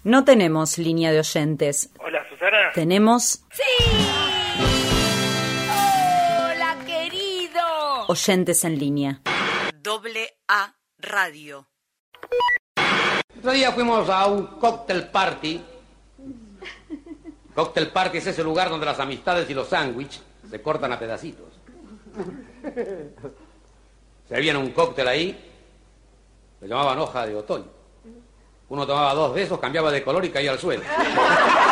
No tenemos línea de oyentes. Hola, Susana. Tenemos... ¡Sí! ¡Hola, querido! Oyentes en línea. AA Radio. Otro día fuimos a un cocktail party. Cocktail party es ese lugar donde las amistades y los sándwiches se cortan a pedacitos. Servían un cóctel ahí, lo llamaban hoja de otoño. Uno tomaba 2 de esos, cambiaba de color y caía al suelo.